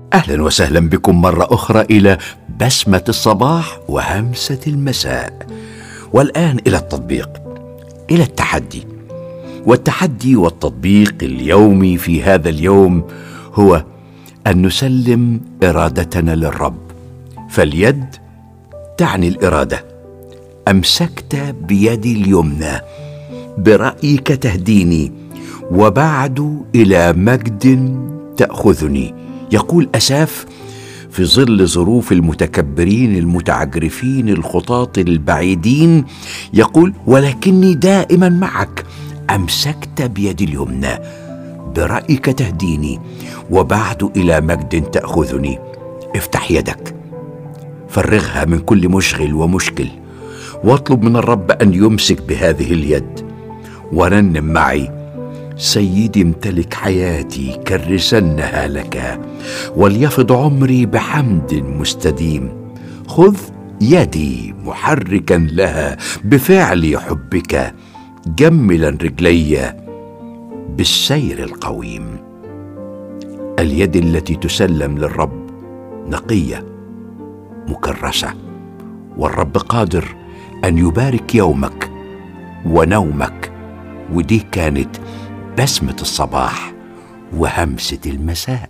أهلا وسهلا بكم مرة أخرى إلى بسمة الصباح وهمسة المساء. والآن إلى التطبيق، إلى التحدي. والتحدي والتطبيق اليومي في هذا اليوم هو أن نسلم إرادتنا للرب. فاليد تعني الإرادة. أمسكت بيدي اليمنى، برأيك تهديني، وبعد إلى مجد تأخذني. يقول أساف في ظل ظروف المتكبرين المتعجرفين الخطاة البعيدين، يقول: ولكني دائما معك، أمسكت بيدي اليمنى، برأيك تهديني، وبعد إلى مجد تأخذني. افتح يدك، فرغها من كل مشغل ومشكل، واطلب من الرب أن يمسك بهذه اليد، ورنم معي: سيدي امتلك حياتي كرسنها لك، وليفض عمري بحمد مستديم. خذ يدي محركا لها بفعل حبك، جملا رجلي بالسير القويم. اليد التي تسلم للرب نقية مكرسة، والرب قادر أن يبارك يومك ونومك. ودي كانت بسمة الصباح وهمسة المساء.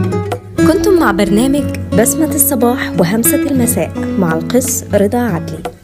كنتم مع برنامج بسمة الصباح وهمسة المساء مع القس رضا عدلي.